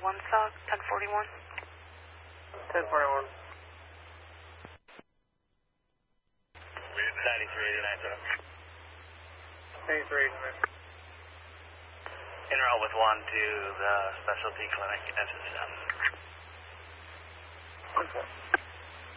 1 stock, 1041. 1041. 9389. 8389. Enroll with 1 to the specialty clinic at SSM. Okay.